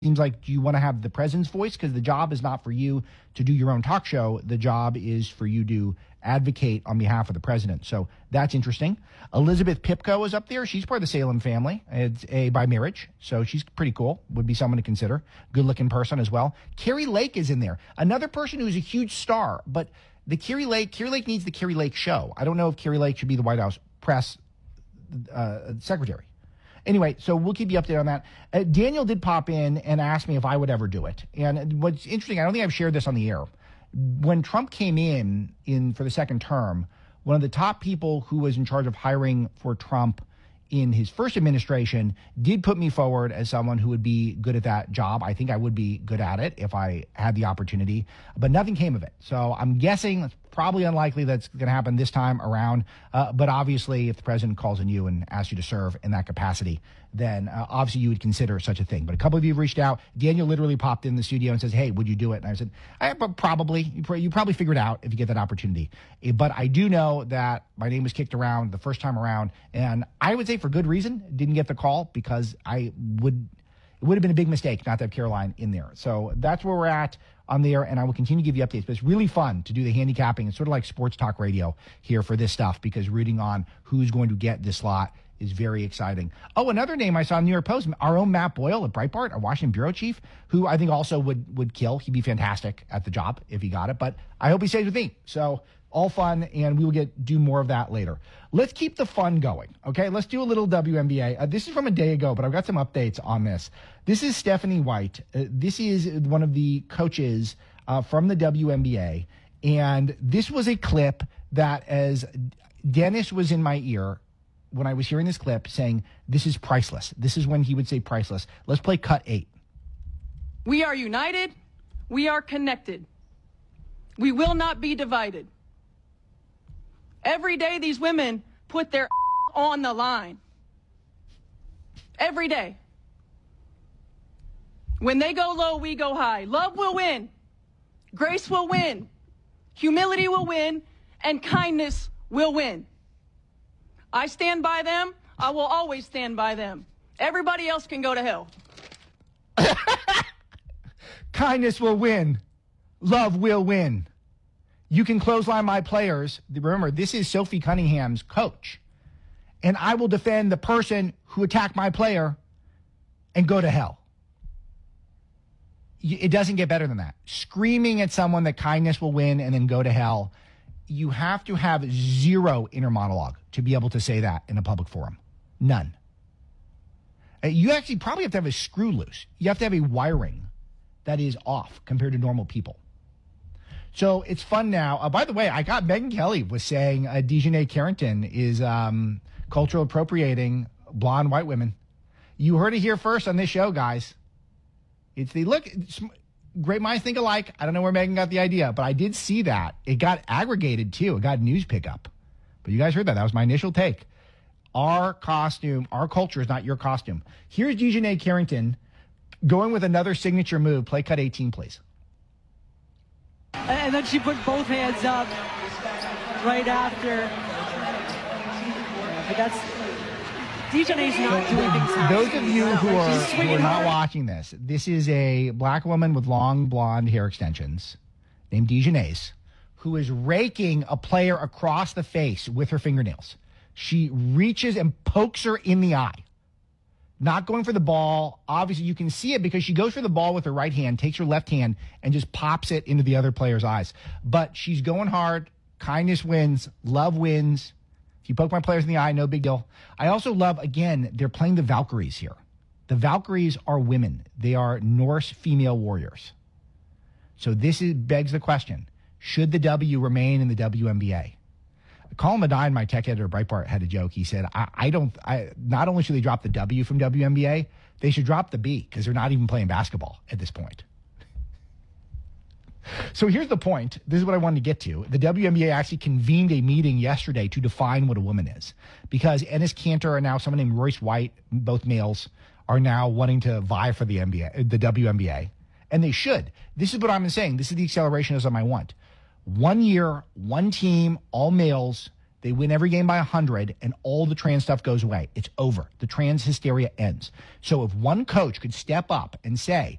seems like you want to have the president's voice because the job is not for you to do your own talk show. The job is for you to advocate on behalf of the president. So that's interesting. Elizabeth Pipko is up there. She's part of the Salem family. It's by marriage. So she's pretty cool. Would be someone to consider. Good looking person as well. Carrie Lake is in there. Another person who's a huge star, but Carrie Lake needs the Carrie Lake show. I don't know if Carrie Lake should be the White House press secretary. Anyway, so we'll keep you updated on that. Daniel did pop in and ask me if I would ever do it. And what's interesting, I don't think I've shared this on the air. When Trump came in for the second term, one of the top people who was in charge of hiring for Trump in his first administration did put me forward as someone who would be good at that job. I think I would be good at it if I had the opportunity, but nothing came of it. So I'm guessing it's probably unlikely that's going to happen this time around. But obviously, if the president calls on you and asks you to serve in that capacity, then obviously you would consider such a thing. But a couple of you have reached out. Daniel literally popped in the studio and says, hey, would you do it? And I said, probably. You probably figure it out if you get that opportunity. But I do know that my name was kicked around the first time around. And I would say for good reason, didn't get the call because it would have been a big mistake not to have Caroline in there. So that's where we're at on there, and I will continue to give you updates. But it's really fun to do the handicapping. It's sort of like sports talk radio here for this stuff because rooting on who's going to get this slot is very exciting. Oh, another name I saw in the New York Post, our own Matt Boyle at Breitbart, our Washington bureau chief, who I think also would kill. He'd be fantastic at the job if he got it, but I hope he stays with me. So all fun, and we will do more of that later. Let's keep the fun going, okay? Let's do a little WNBA. This is from a day ago, but I've got some updates on this. This is Stephanie White. This is one of the coaches from the WNBA, and this was a clip that, as Dennis was in my ear when I was hearing this clip, saying, this is priceless. This is when he would say priceless. Let's play cut 8. We are united. We are connected. We will not be divided. Every day these women put their on the line. Every day. When they go low, we go high. Love will win. Grace will win. Humility will win. And kindness will win. I stand by them. I will always stand by them. Everybody else can go to hell. Kindness will win. Love will win. You can clothesline my players. Remember, this is Sophie Cunningham's coach. And I will defend the person who attacked my player and go to hell. It doesn't get better than that. Screaming at someone that kindness will win and then go to hell. You have to have zero inner monologue to be able to say that in a public forum. None. You actually probably have to have a screw loose. You have to have a wiring that is off compared to normal people. So it's fun now. By the way, I got Megyn Kelly was saying Dejanay Carrington is cultural appropriating blonde white women. You heard it here first on this show, guys. It's great minds think alike. I don't know where Megyn got the idea, but I did see that. It got aggregated too. It got news pickup. But you guys heard that. That was my initial take. Our costume, our culture is not your costume. Here's Dejanay Carrington going with another signature move. Play cut 18, please. And then she put both hands up right after. But that's Dejanay's not doing things. Those of you who are not watching this is a black woman with long blonde hair extensions named Dejanay, who is raking a player across the face with her fingernails. She reaches and pokes her in the eye. Not going for the ball. Obviously, you can see it because she goes for the ball with her right hand, takes her left hand, and just pops it into the other player's eyes. But she's going hard. Kindness wins. Love wins. If you poke my players in the eye, no big deal. I also love, again, they're playing the Valkyries here. The Valkyries are women. They are Norse female warriors. So begs the question, should the W remain in the WNBA? Colin Medine, my tech editor at Breitbart, had a joke. He said, not only should they drop the W from WNBA, they should drop the B because they're not even playing basketball at this point. So here's the point. This is what I wanted to get to. The WNBA actually convened a meeting yesterday to define what a woman is because Enes Kanter and now someone named Royce White, both males, are now wanting to vie for the WNBA. And they should. This is what I'm saying. This is the accelerationism I want. 1 year, one team, all males. They win every game by 100, and all the trans stuff goes away. It's over. The trans hysteria ends. So if one coach could step up and say,